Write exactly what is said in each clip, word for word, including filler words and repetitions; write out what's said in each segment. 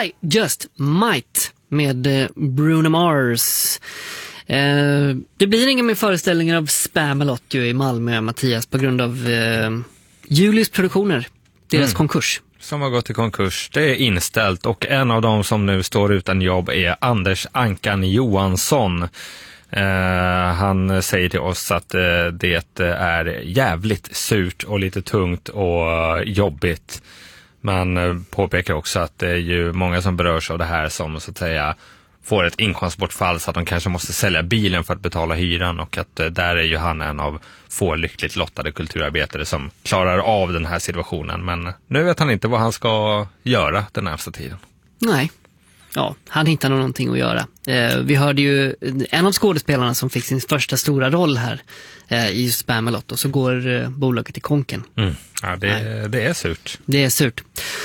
I Just Might med eh, Bruno Mars. Eh, det blir ingen mer föreställningar av Spamalot i Malmö, Mattias, på grund av eh, Julius Produktioner, deras mm. konkurs. Som har gått i konkurs. Det är inställt, och en av dem som nu står utan jobb är Anders Ankan Johansson. Uh, han säger till oss att uh, det är jävligt surt och lite tungt och uh, jobbigt. Man uh, påpekar också att det är ju många som berörs av det här som så att säga får ett inkomstbortfall, så att de kanske måste sälja bilen för att betala hyran, och att uh, där är ju han en av få lyckligt lottade kulturarbetare som klarar av den här situationen. Men nu vet han inte vad han ska göra den närmaste tiden. Nej. Ja, han hittar nog någonting att göra. Eh, vi hörde ju en av skådespelarna som fick sin första stora roll här eh, i Spamalot, och så går eh, bolaget i konken. Mm. Ja, det, det är surt. Det är surt.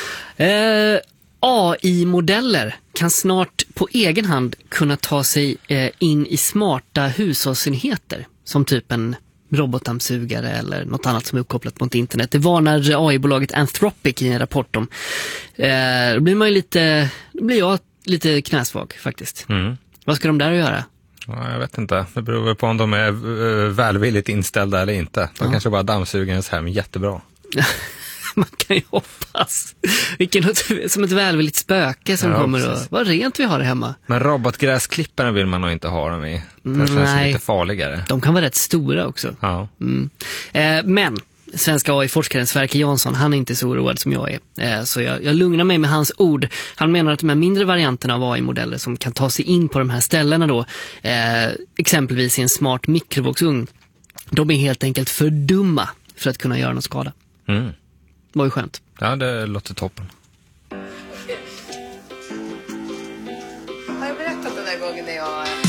Eh, A I-modeller kan snart på egen hand kunna ta sig eh, in i smarta hushållsenheter, som typ en robotdammsugare eller något annat som är uppkopplat mot internet. Det varnar A I-bolaget Anthropic i en rapport om. Eh, då blir man ju lite, då blir jag lite knäsvag faktiskt. Mm. Vad ska de där göra? Ja, jag vet inte. Det beror på om de är uh, välvilligt inställda eller inte. De ja. kanske bara dammsuger ens hem jättebra. Man kan ju hoppas. Vilken, som ett välvilligt spöke som ja, kommer och vad rent vi har det hemma. Men robotgräsklipparna vill man nog inte ha dem i. Det känns lite farligare. De kan vara rätt stora också. Ja. Mm. Eh, men svenska A I-forskaren Sverker Jansson, han är inte så oroad som jag är. Eh, så jag, jag lugnar mig med hans ord. Han menar att de här mindre varianterna av A I-modeller som kan ta sig in på de här ställena då, eh, exempelvis i en smart mikrovågsugn, de är helt enkelt för dumma för att kunna göra någon skada. Mm. Det var ju skönt. Ja, det låter toppen. Har jag berättat den där gången när jag